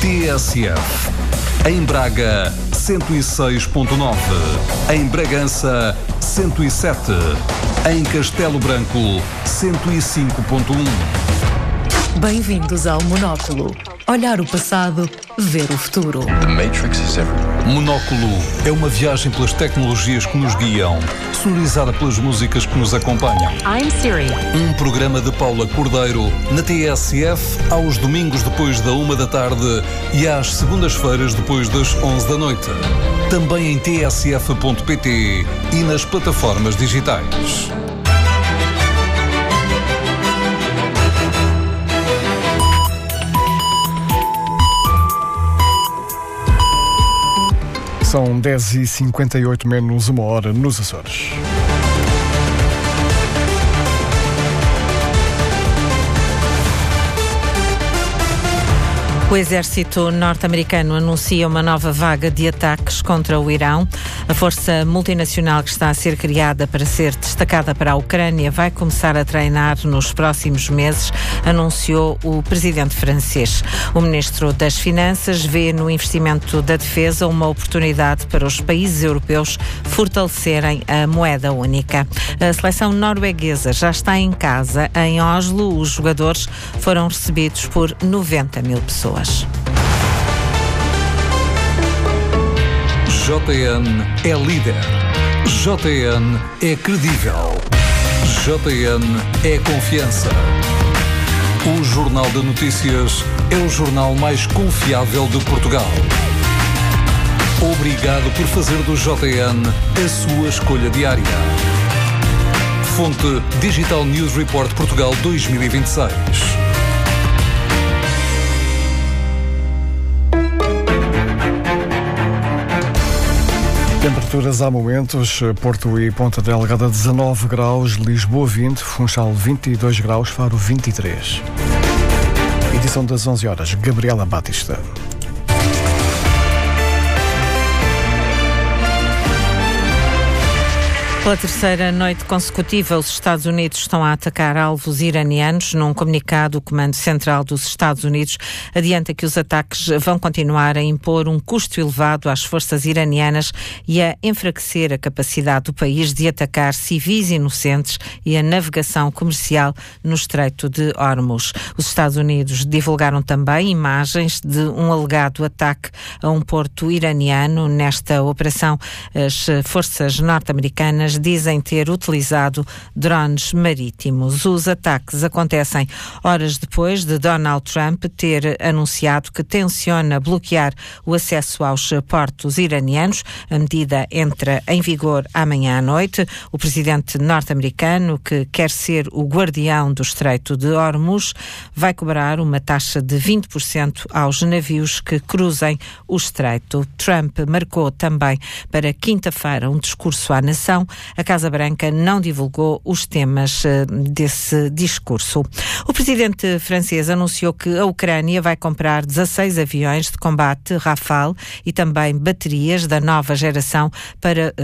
TSF. Em Braga, 106.9. Em Bragança, 107. Em Castelo Branco, 105.1. Bem-vindos ao Monóculo. Olhar o passado, ver o futuro. The Matrix is everywhere. Monóculo é uma viagem pelas tecnologias que nos guiam, sonorizada pelas músicas que nos acompanham. I'm Siri. Um programa de Paula Cordeiro na TSF aos domingos depois da 1 da tarde e às segundas-feiras depois das 11 da noite. Também em tsf.pt e nas plataformas digitais. São 10h58 menos uma hora nos Açores. O exército norte-americano anuncia uma nova vaga de ataques contra o Irão. A força multinacional que está a ser criada para ser destacada para a Ucrânia vai começar a treinar nos próximos meses, anunciou o presidente francês. O ministro das Finanças vê no investimento da defesa uma oportunidade para os países europeus fortalecerem a moeda única. A seleção norueguesa já está em casa. Em Oslo, os jogadores foram recebidos por 90 mil pessoas. JN é líder. JN é credível. JN é confiança. O Jornal de Notícias é o jornal mais confiável de Portugal. Obrigado por fazer do JN a sua escolha diária. Fonte Digital News Report Portugal 2026. Temperaturas há momentos, Porto e Ponta Delgada 19 graus, Lisboa 20, Funchal 22 graus, Faro 23. Edição das 11 horas, Gabriela Batista. Pela terceira noite consecutiva, os Estados Unidos estão a atacar alvos iranianos. Num comunicado, o Comando Central dos Estados Unidos adianta que os ataques vão continuar a impor um custo elevado às forças iranianas e a enfraquecer a capacidade do país de atacar civis inocentes e a navegação comercial no Estreito de Hormuz. Os Estados Unidos divulgaram também imagens de um alegado ataque a um porto iraniano. Nesta operação, as forças norte-americanas dizem ter utilizado drones marítimos. Os ataques acontecem horas depois de Donald Trump ter anunciado que tenciona bloquear o acesso aos portos iranianos. A medida entra em vigor amanhã à noite. O presidente norte-americano, que quer ser o guardião do Estreito de Hormuz, vai cobrar uma taxa de 20% aos navios que cruzem o estreito. Trump marcou também para quinta-feira um discurso à nação. A Casa Branca não divulgou os temas desse discurso. O presidente francês anunciou que a Ucrânia vai comprar 16 aviões de combate Rafale e também baterias da nova geração para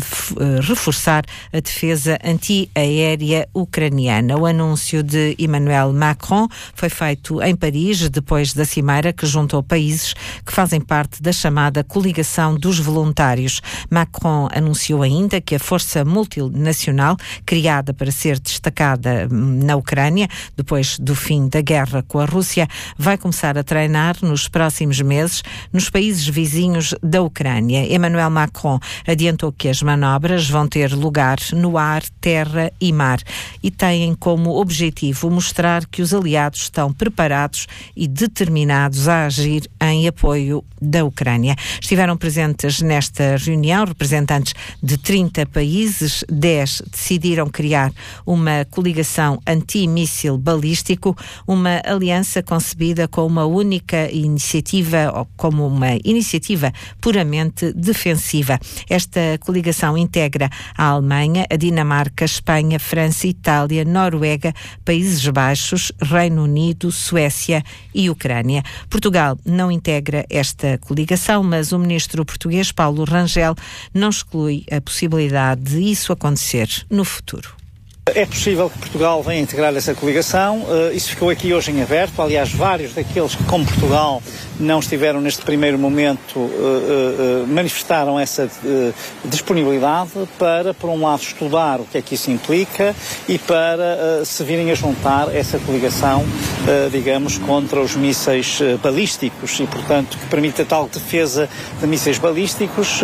reforçar a defesa antiaérea ucraniana. O anúncio de Emmanuel Macron foi feito em Paris, depois da cimeira que juntou países que fazem parte da chamada coligação dos voluntários. Macron anunciou ainda que a força multinacional, criada para ser destacada na Ucrânia, depois do fim da guerra com a Rússia, vai começar a treinar nos próximos meses nos países vizinhos da Ucrânia. Emmanuel Macron adiantou que as manobras vão ter lugar no ar, terra e mar e têm como objetivo mostrar que os aliados estão preparados e determinados a agir em apoio da Ucrânia. Estiveram presentes nesta reunião representantes de 30 países. 10 decidiram criar uma coligação antimíssil balístico, uma aliança concebida com uma única iniciativa, ou como uma iniciativa puramente defensiva. Esta coligação integra a Alemanha, a Dinamarca, Espanha, França, Itália, Noruega, Países Baixos, Reino Unido, Suécia e Ucrânia. Portugal não integra esta coligação, mas o ministro português Paulo Rangel não exclui a possibilidade de isso acontecer no futuro. É possível que Portugal venha integrar essa coligação, isso ficou aqui hoje em aberto. Aliás, vários daqueles que, como Portugal, não estiveram neste primeiro momento, manifestaram essa disponibilidade para, por um lado, estudar o que é que isso implica e para se virem a juntar essa coligação, digamos, contra os mísseis balísticos e, portanto, que permite a tal defesa de mísseis balísticos.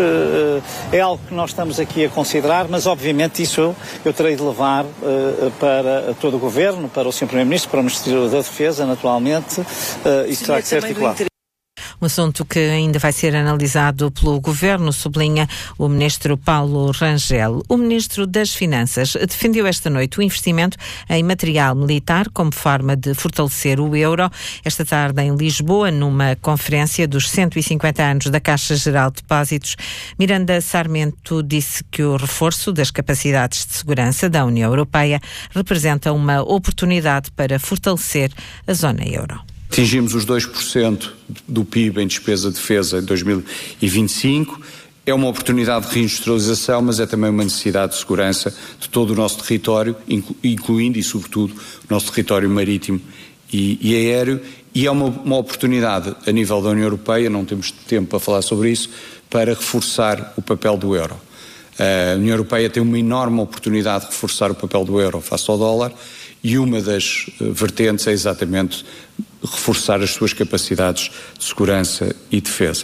É algo que nós estamos aqui a considerar, mas, obviamente, isso eu terei de levar para todo o Governo, para o Sr. Primeiro-Ministro, para o Ministério da Defesa, naturalmente, isso terá que ser articulado. Um assunto que ainda vai ser analisado pelo Governo, sublinha o Ministro Paulo Rangel. O Ministro das Finanças defendeu esta noite o investimento em material militar como forma de fortalecer o euro. Esta tarde em Lisboa, numa conferência dos 150 anos da Caixa Geral de Depósitos, Miranda Sarmento disse que o reforço das capacidades de segurança da União Europeia representa uma oportunidade para fortalecer a zona euro. Atingimos os 2% do PIB em despesa de defesa em 2025. É uma oportunidade de reindustrialização, mas é também uma necessidade de segurança de todo o nosso território, incluindo e sobretudo o nosso território marítimo e aéreo. E é uma oportunidade a nível da União Europeia, não temos tempo para falar sobre isso, para reforçar o papel do euro. A União Europeia tem uma enorme oportunidade de reforçar o papel do euro face ao dólar e uma das vertentes é exatamente reforçar as suas capacidades de segurança e defesa.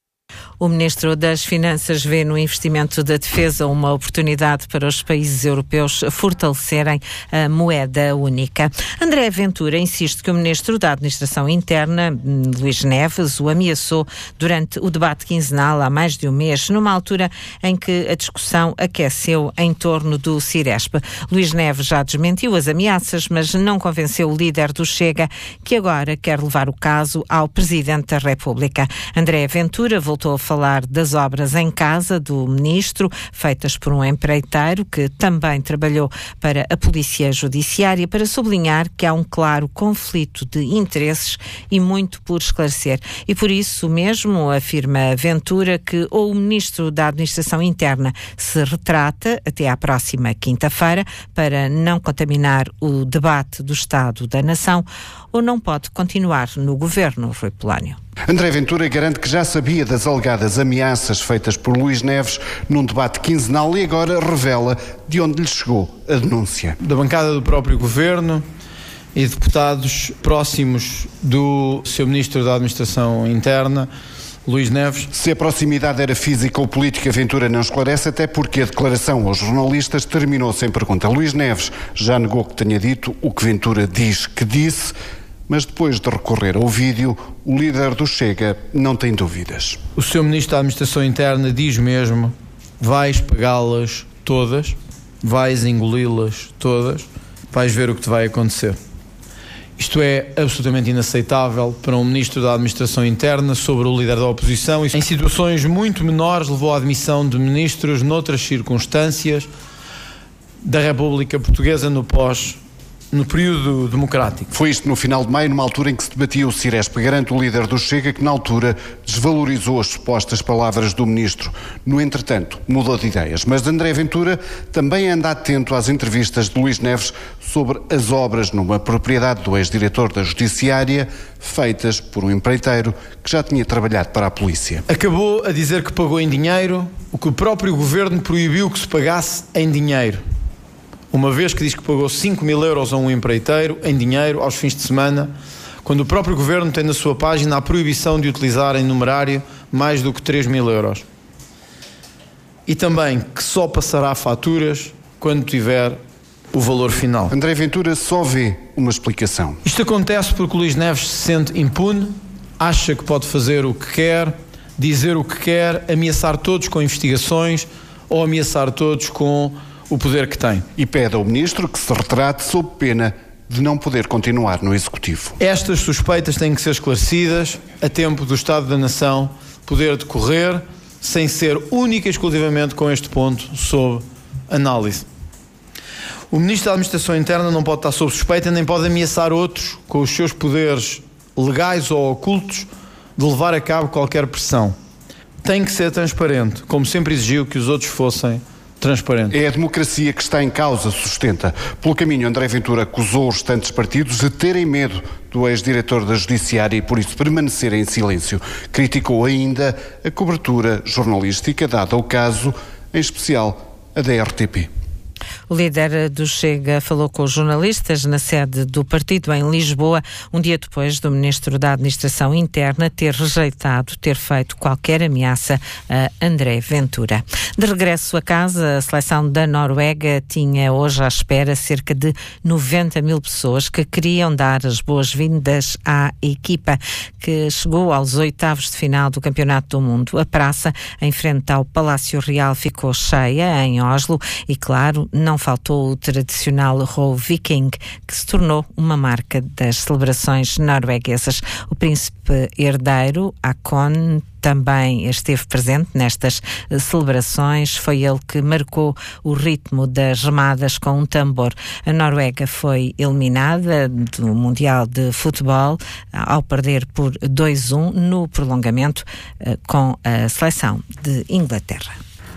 O Ministro das Finanças vê no investimento da defesa uma oportunidade para os países europeus fortalecerem a moeda única. André Ventura insiste que o Ministro da Administração Interna, Luís Neves, o ameaçou durante o debate quinzenal há mais de um mês, numa altura em que a discussão aqueceu em torno do Ciresp. Luís Neves já desmentiu as ameaças, mas não convenceu o líder do Chega, que agora quer levar o caso ao Presidente da República. André Ventura voltou a falar das obras em casa do Ministro, feitas por um empreiteiro que também trabalhou para a Polícia Judiciária, para sublinhar que há um claro conflito de interesses e muito por esclarecer. E por isso mesmo afirma Ventura que ou o Ministro da Administração Interna se retrata até à próxima quinta-feira para não contaminar o debate do Estado da Nação, ou não pode continuar no Governo, Rui Polónio. André Ventura garante que já sabia das alegadas ameaças feitas por Luís Neves num debate quinzenal e agora revela de onde lhe chegou a denúncia. Da bancada do próprio Governo e deputados próximos do Sr. Ministro da Administração Interna, Luís Neves. Se a proximidade era física ou política, Ventura não esclarece, até porque a declaração aos jornalistas terminou sem pergunta. Luís Neves já negou que tenha dito o que Ventura diz que disse, mas depois de recorrer ao vídeo, o líder do Chega não tem dúvidas. O Sr. Ministro da Administração Interna diz mesmo: vais pagá-las todas, vais engoli-las todas, vais ver o que te vai acontecer. Isto é absolutamente inaceitável para um Ministro da Administração Interna sobre o líder da oposição. Em situações muito menores levou à admissão de ministros noutras circunstâncias da República Portuguesa no período democrático. Foi isto no final de maio, numa altura em que se debatia o Ciresp. Garante o líder do Chega que na altura desvalorizou as supostas palavras do ministro. No entretanto, mudou de ideias. Mas André Ventura também anda atento às entrevistas de Luís Neves sobre as obras numa propriedade do ex-diretor da Judiciária, feitas por um empreiteiro que já tinha trabalhado para a polícia. Acabou a dizer que pagou em dinheiro o que o próprio Governo proibiu que se pagasse em dinheiro. Uma vez que diz que pagou 5.000 euros a um empreiteiro em dinheiro aos fins de semana, quando o próprio Governo tem na sua página a proibição de utilizar em numerário mais do que 3.000 euros. E também que só passará faturas quando tiver o valor final. André Ventura só vê uma explicação. Isto acontece porque o Luís Neves se sente impune, acha que pode fazer o que quer, dizer o que quer, ameaçar todos com investigações ou ameaçar todos com o poder que tem. E pede ao Ministro que se retrate sob pena de não poder continuar no Executivo. Estas suspeitas têm que ser esclarecidas a tempo do Estado da Nação poder decorrer, sem ser única e exclusivamente com este ponto sob análise. O Ministro da Administração Interna não pode estar sob suspeita nem pode ameaçar outros com os seus poderes legais ou ocultos de levar a cabo qualquer pressão. Tem que ser transparente, como sempre exigiu que os outros fossem transparente. É a democracia que está em causa, sustenta. Pelo caminho, André Ventura acusou os restantes partidos de terem medo do ex-diretor da Judiciária e por isso permanecerem em silêncio. Criticou ainda a cobertura jornalística dada ao caso, em especial a da RTP. O líder do Chega falou com os jornalistas na sede do partido em Lisboa, um dia depois do ministro da Administração Interna ter rejeitado ter feito qualquer ameaça a André Ventura. De regresso a casa, a seleção da Noruega tinha hoje à espera cerca de 90 mil pessoas que queriam dar as boas-vindas à equipa que chegou aos oitavos de final do Campeonato do Mundo. A praça, em frente ao Palácio Real, ficou cheia em Oslo e, claro, não faltou o tradicional Row Viking, que se tornou uma marca das celebrações norueguesas. O príncipe herdeiro, Haakon, também esteve presente nestas celebrações. Foi ele que marcou o ritmo das remadas com um tambor. A Noruega foi eliminada do Mundial de Futebol ao perder por 2-1 no prolongamento com a seleção de Inglaterra.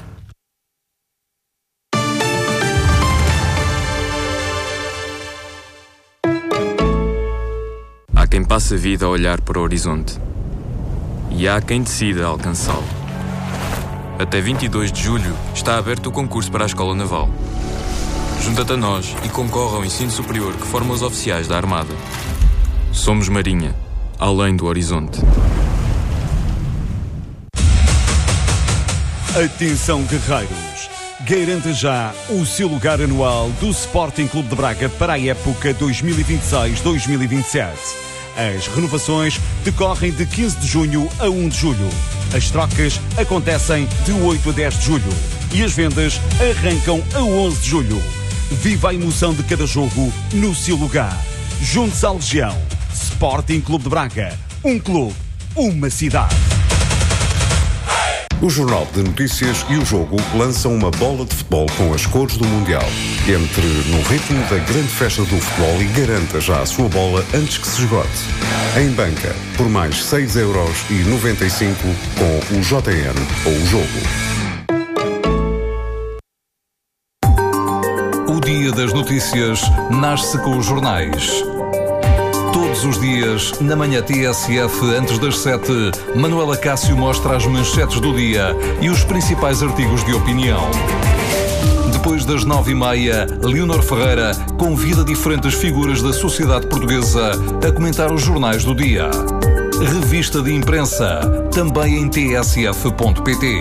Há quem passe a vida a olhar para o horizonte e há quem decida alcançá-lo. Até 22 de julho está aberto o concurso para a Escola Naval. Junta-te a nós e concorre ao ensino superior que forma os oficiais da Armada. Somos Marinha, além do horizonte. Atenção, guerreiros! Garanta já o seu lugar anual do Sporting Clube de Braga para a época 2026-2027. As renovações decorrem de 15 de junho a 1 de julho. As trocas acontecem de 8 a 10 de julho. E as vendas arrancam a 11 de julho. Viva a emoção de cada jogo no seu lugar. Junte-se à Legião. Sporting Clube de Braga. Um clube, uma cidade. O Jornal de Notícias e o Jogo lançam uma bola de futebol com as cores do Mundial. Entre no ritmo da grande festa do futebol e garanta já a sua bola antes que se esgote. Em banca, por mais 6,95€ com o JN ou o Jogo. O Dia das Notícias nasce com os jornais. Todos os dias, na manhã TSF, antes das 7, Manuela Cássio mostra as manchetes do dia e os principais artigos de opinião. Depois das 9h30, Leonor Ferreira convida diferentes figuras da sociedade portuguesa a comentar os jornais do dia. Revista de imprensa, também em tsf.pt.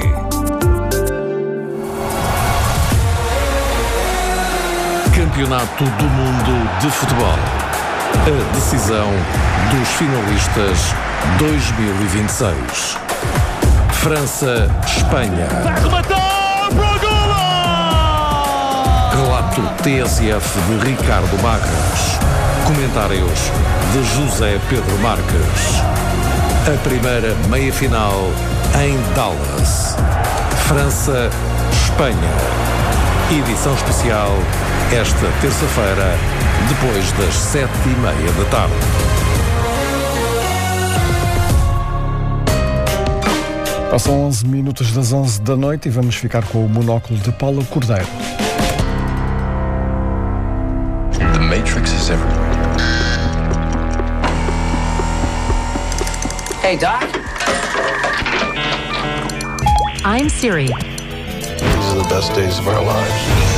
Campeonato do Mundo de Futebol. A decisão dos finalistas 2026. França-Espanha. Vai rematar para o golo! Relato TSF de Ricardo Barras. Comentários de José Pedro Marques. A primeira meia-final em Dallas. França-Espanha. Edição especial esta terça-feira, depois das 7h30 da tarde. Passam 11 minutos das 11 da noite e vamos ficar com o monóculo de Paula Cordeiro. The Matrix is everywhere. Hey, Doc. I'm Siri. These are the best days of our lives.